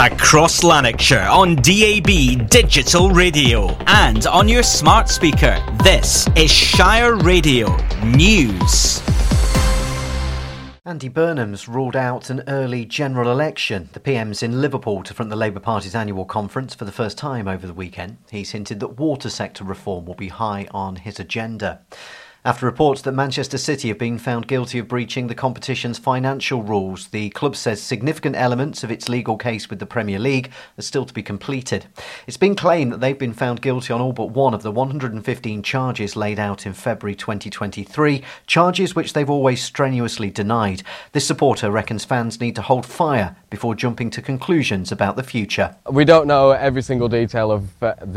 Across Lanarkshire on DAB Digital Radio and on your smart speaker. This is Shire Radio News. Andy Burnham's ruled out an early general election. The PM's in Liverpool to front the Labour Party's annual conference for the first time over the weekend. He's hinted that water sector reform will be high on his agenda. After reports that Manchester City have been found guilty of breaching the competition's financial rules, the club says significant elements of its legal case with the Premier League are still to be completed. It's been claimed that they've been found guilty on all but one of the 115 charges laid out in February 2023, charges which they've always strenuously denied. This supporter reckons fans need to hold fire before jumping to conclusions about the future. We don't know every single detail of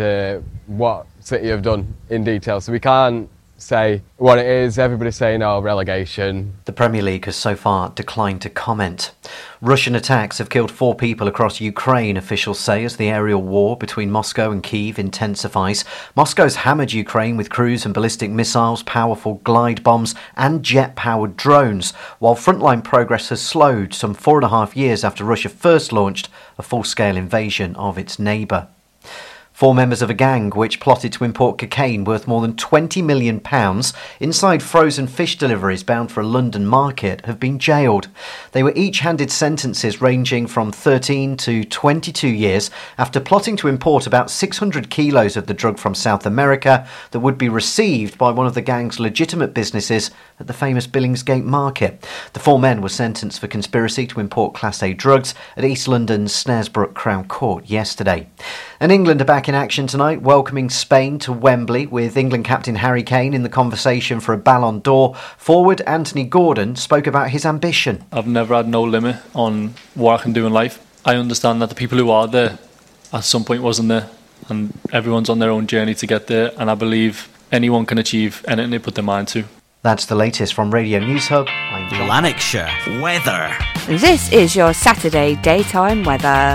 what City have done in detail, so we can't say what it is. Everybody's saying, relegation. The Premier League has so far declined to comment. Russian attacks have killed 4 people across Ukraine, officials say, as the aerial war between Moscow and Kyiv intensifies. Moscow's hammered Ukraine with cruise and ballistic missiles, powerful glide bombs and jet-powered drones, while frontline progress has slowed some 4.5 years after Russia first launched a full-scale invasion of its neighbour. 4 members of a gang which plotted to import cocaine worth more than £20 million inside frozen fish deliveries bound for a London market have been jailed. They were each handed sentences ranging from 13 to 22 years after plotting to import about 600 kilos of the drug from South America that would be received by one of the gang's legitimate businesses at the famous Billingsgate market. The 4 men were sentenced for conspiracy to import Class A drugs at East London's Snaresbrook Crown Court yesterday. And England are back in action tonight, welcoming Spain to Wembley, with England captain Harry Kane in the conversation for a Ballon d'Or. Forward Anthony Gordon spoke about his ambition. I've never had no limit on what I can do in life. I understand that the people who are there at some point wasn't there, and everyone's on their own journey to get there, and I believe anyone can achieve anything they put their mind to. That's the latest from Radio News Hub. I'm John. Lanarkshire weather. This is your Saturday daytime weather.